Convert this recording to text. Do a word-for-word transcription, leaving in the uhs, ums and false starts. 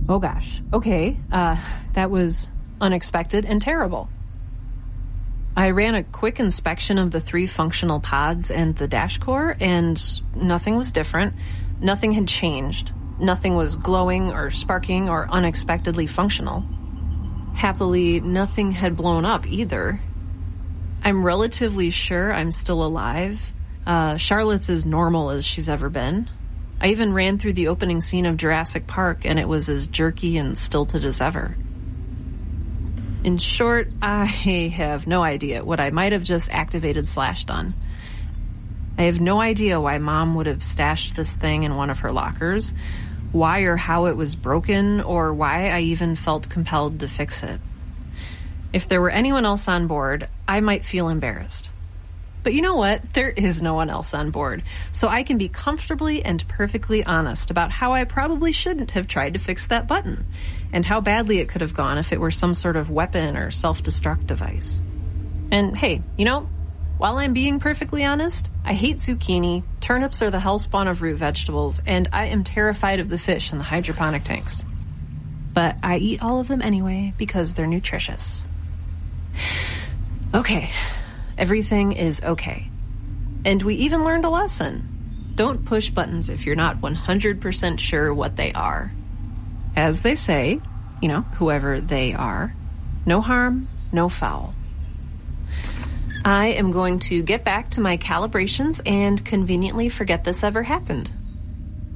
Oh gosh. Okay. Uh, that was unexpected and terrible. I ran a quick inspection of the three functional pods and the dash core, and nothing was different. Nothing had changed. Nothing was glowing or sparking or unexpectedly functional. Happily, nothing had blown up either. I'm relatively sure I'm still alive. Uh, Charlotte's as normal as she's ever been. I even ran through the opening scene of Jurassic Park, and it was as jerky and stilted as ever. In short, I have no idea what I might have just activated slash done. I have no idea why Mom would have stashed this thing in one of her lockers, why or how it was broken, or why I even felt compelled to fix it. If there were anyone else on board, I might feel embarrassed. But you know what? There is no one else on board, so I can be comfortably and perfectly honest about how I probably shouldn't have tried to fix that button, and how badly it could have gone if it were some sort of weapon or self-destruct device. And hey, you know, while I'm being perfectly honest, I hate zucchini, turnips are the hellspawn of root vegetables, and I am terrified of the fish in the hydroponic tanks. But I eat all of them anyway because they're nutritious. Okay. Everything is okay. And we even learned a lesson. Don't push buttons if you're not one hundred percent sure what they are. As they say, you know, whoever they are, no harm, no foul. I am going to get back to my calibrations and conveniently forget this ever happened.